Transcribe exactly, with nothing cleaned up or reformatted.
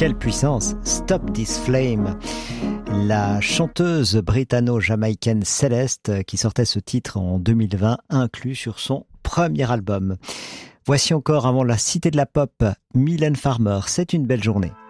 Quelle puissance! Stop This Flame. La chanteuse britanno-jamaïcaine Céleste qui sortait ce titre en deux mille vingt, inclus sur son premier album. Voici encore avant la cité de la pop, Mylène Farmer. C'est une belle journée.